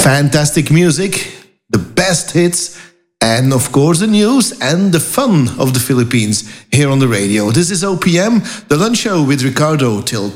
Fantastic music, the best hits, and of course the news and the fun of the Philippines here on the radio. This is OPM, the lunch show with Ricardo till